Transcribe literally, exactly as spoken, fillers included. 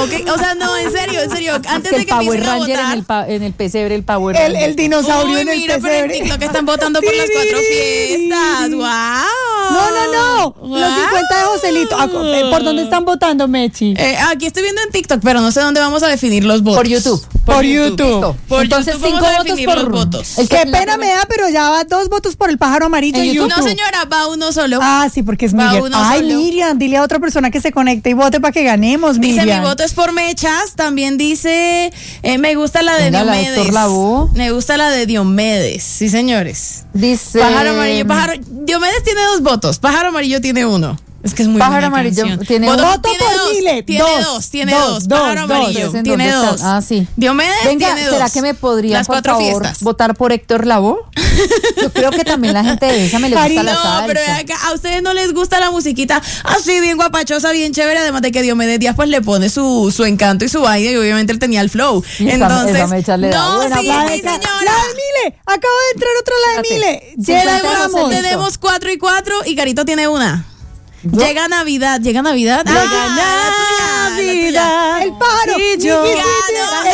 no, que, o sea, no, en serio, en serio, antes Es que de el que Power empiecen a Ranger votar. en el, pa- en el pesebre, el Power El, Ranger. el dinosaurio Uy, en el mira, pero en pesebre. TikTok están votando por las cuatro fiestas. ¡Wow! No, no, no. Los Wow. cincuenta de Joselito. Ah, eh, ¿Por dónde están votando, Mechi? Eh, aquí estoy viendo en TikTok, pero no sé dónde vamos a definir los votos. Por YouTube. Por YouTube. Listo. Por Entonces, YouTube cinco vamos a votos definir por los votos. el que- Qué la pena me primera- da, pero ya va dos votos por el pájaro amarillo En en YouTube. YouTube. No, señora, va uno solo. Ah, sí, porque es Va Miriam. uno Ay, solo. Miriam, dile a otra persona que se conecte y vote para que ganemos, Dice, Miriam. mi voto es por mechas. También dice, eh, me gusta la de Venga, la de Diomedes. Héctor Lavoe. Me gusta la de Diomedes. Sí, señores. Dice. Pájaro amarillo, pájaro. Diomedes tiene dos votos. Pájaro amarillo tiene uno. Es que es muy Pájaro buena amarillo canción. tiene Voto- uno. Voto tiene por dos, Mile. Tiene Dos, dos, tiene dos, dos. dos, Pájaro dos. amarillo ¿En tiene dónde dos. están? Ah, sí. Diomedes Venga, tiene ¿será dos. que me podrían, Las por cuatro favor, fiestas. votar por Héctor Lavoe? Yo creo que también la gente de esa me le gusta Cari- la No, salsa. pero acá, a ustedes no les gusta la musiquita así, bien guapachosa, bien chévere, además de que Diomedes Díaz pues le pone su, su encanto y su baile, y obviamente él tenía el flow. Y esa- Entonces, esa mecha le da no, buena sí, La sí, de, señora. la de Mile. Acaba de entrar otra la de Espérate. Mile. cincuenta Llegamos. Joselito. Tenemos cuatro y cuatro y Carito tiene una. Llega Navidad, llega Navidad. Llega Ah, la tuya, la tuya. Navidad. El pájaro. Y yo Mi gano. sitio,